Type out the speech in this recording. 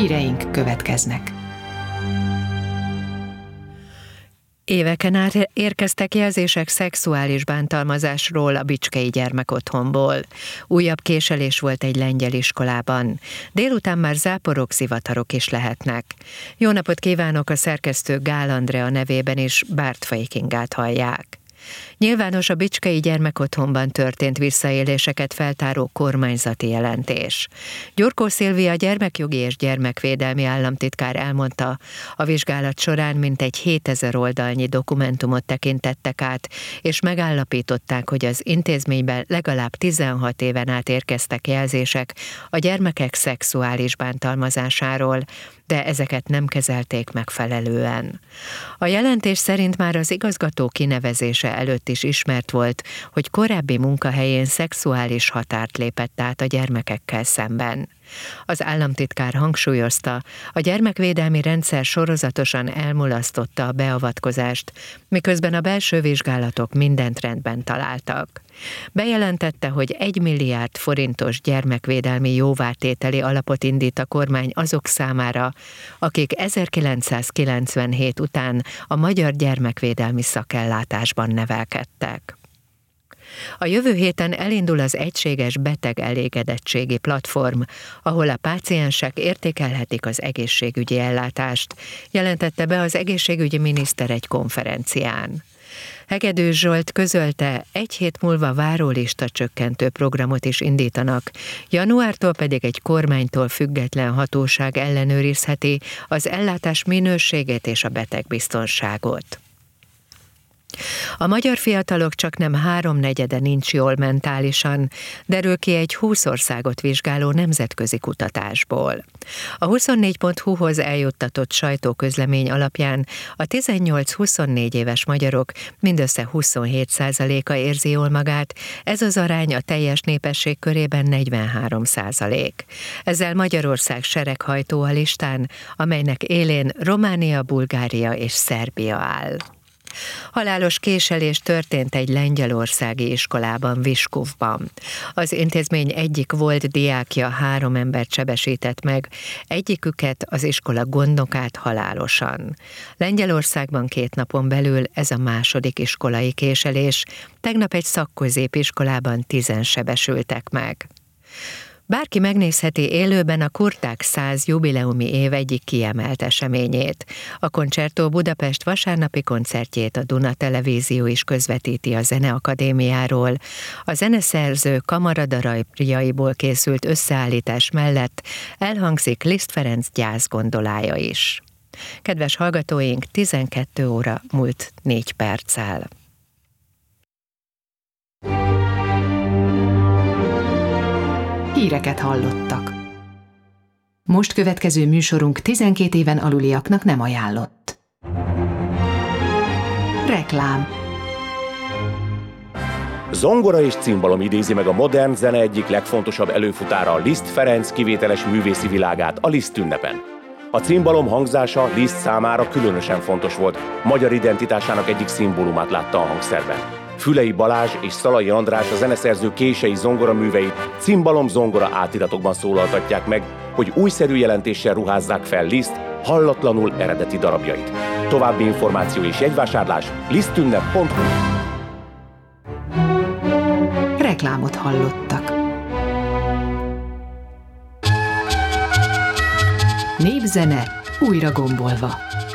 híreink következnek. Éveken át érkeztek jelzések szexuális bántalmazásról a bicskei gyermekotthonból. Újabb késelés volt egy lengyel iskolában. Délután már záporok, zivatarok is lehetnek. Jó napot kívánok, a szerkesztő Gál Andrea nevében is Bártfai Kingát hallják. Nyilvános a bicskei gyermekotthonban történt visszaéléseket feltáró kormányzati jelentés. Gyurkó Szilvia gyermekjogi és gyermekvédelmi államtitkár elmondta, a vizsgálat során mintegy 7000 oldalnyi dokumentumot tekintettek át, és megállapították, hogy az intézményben legalább 16 éven át érkeztek jelzések a gyermekek szexuális bántalmazásáról, de ezeket nem kezelték megfelelően. A jelentés szerint már az igazgató kinevezése előtt is ismert volt, hogy korábbi munkahelyén szexuális határt lépett át a gyermekekkel szemben. Az államtitkár hangsúlyozta, a gyermekvédelmi rendszer sorozatosan elmulasztotta a beavatkozást, miközben a belső vizsgálatok mindent rendben találtak. Bejelentette, hogy 1 milliárd forintos gyermekvédelmi jóvátételi alapot indít a kormány azok számára, akik 1997 után a magyar gyermekvédelmi szakellátásban nevelkedtek. A jövő héten elindul az egységes beteg elégedettségi platform, ahol a páciensek értékelhetik az egészségügyi ellátást, jelentette be az egészségügyi miniszter egy konferencián. Hegedűs Zsolt közölte, 1 hét múlva várólista csökkentő programot is indítanak, januártól pedig egy kormánytól független hatóság ellenőrizheti az ellátás minőségét és a betegbiztonságot. A magyar fiatalok csaknem 3/4 nincs jól mentálisan, derül ki egy 20 országot vizsgáló nemzetközi kutatásból. A 24.hu-hoz eljuttatott sajtóközlemény alapján a 18-24 éves magyarok mindössze 27%-a érzi jól magát, ez az arány a teljes népesség körében 43%. Ezzel Magyarország sereghajtó a listán, amelynek élén Románia, Bulgária és Szerbia áll. Halálos késelés történt egy lengyelországi iskolában, Viskovban. Az intézmény egyik volt diákja 3 embert sebesített meg, egyiküket, az iskola gondnokát halálosan. Lengyelországban 2 napon belül ez a második iskolai késelés, tegnap egy szakközépiskolában 10-en sebesültek meg. Bárki megnézheti élőben a Kurták 100 jubileumi év egyik kiemelt eseményét. A Concerto Budapest vasárnapi koncertjét a Duna Televízió is közvetíti a Zeneakadémiáról. A zeneszerző kamaradarabjaiból készült összeállítás mellett elhangzik Liszt Ferenc gyászgondolája is. Kedves hallgatóink, 12 óra múlt 4 perccel. Híreket hallottak. Most következő műsorunk 12 éven aluliaknak nem ajánlott. Reklám. Zongora és cimbalom idézi meg a modern zene egyik legfontosabb előfutára, Liszt Ferenc kivételes művészi világát a Liszt ünnepen. A cimbalom hangzása Liszt számára különösen fontos volt, magyar identitásának egyik szimbólumát látta a hangszerben. Fülei Balázs és Szalai András, a zeneszerző kései zongoraműveit cimbalom-zongora átiratokban szólaltatják meg, hogy újszerű jelentéssel ruházzák fel Liszt hallatlanul eredeti darabjait. További információ és jegyvásárlás lisztünnep.hu. Reklámot hallottak. Népzene újra gombolva.